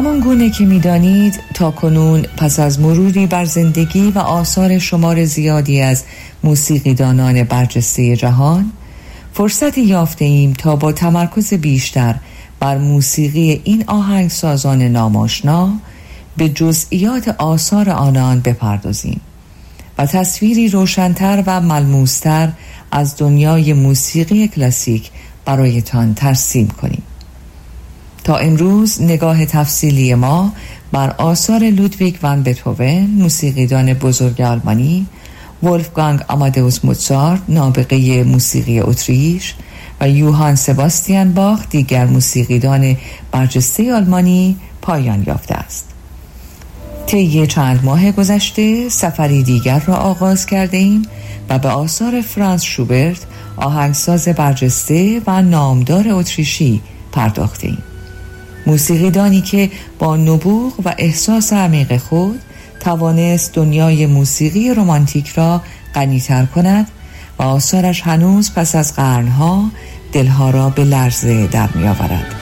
همان گونه که می‌دانید تا کنون پس از مروری بر زندگی و آثار شمار زیادی از موسیقیدانان برجسته جهان، فرصتی یافته ایم تا با تمرکز بیشتر بر موسیقی این آهنگسازان ناماشنا به جزئیات آثار آنان بپردازیم و تصویری روشن‌تر و ملموس‌تر از دنیای موسیقی کلاسیک برایتان ترسیم کنیم. تا امروز نگاه تفصیلی ما بر آثار لودویگ وان بتهوون، موسیقیدان بزرگ آلمانی، ولفگانگ آمادئوس موزارت، نابغه موسیقی اتریش، و یوهان سباستیان باخ، دیگر موسیقیدان برجسته آلمانی، پایان یافته است. طی چند ماه گذشته سفری دیگر را آغاز کرده ایم و به آثار فرانز شوبرت، آهنگساز برجسته و نامدار اتریشی پرداخته ایم. موسیقیدانی که با نبوغ و احساس عمیق خود توانست دنیای موسیقی رمانتیک را غنی‌تر کند و آثارش هنوز پس از قرنها دلها را به لرزه در می آورد.